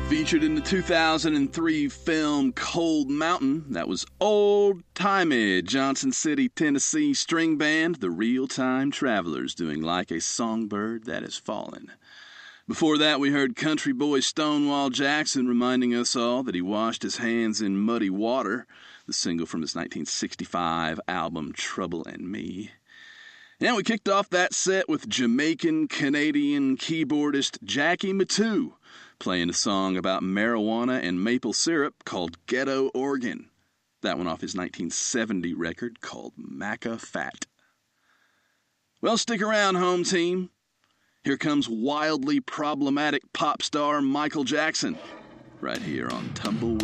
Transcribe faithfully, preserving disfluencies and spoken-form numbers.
Featured in the two thousand three film Cold Mountain, that was old-timey Johnson City, Tennessee string band, the Real-Time Travelers, doing Like a Songbird That Has Fallen. Before that, we heard country boy Stonewall Jackson reminding us all that he washed his hands in muddy water, the single from his nineteen sixty-five album Trouble and Me. And we kicked off that set with Jamaican-Canadian keyboardist Jackie Matu, playing a song about marijuana and maple syrup called Ghetto Organ. That one off his nineteen seventy record called Macca Fat. Well, stick around, home team. Here comes wildly problematic pop star Michael Jackson, right here on Tumbleweed.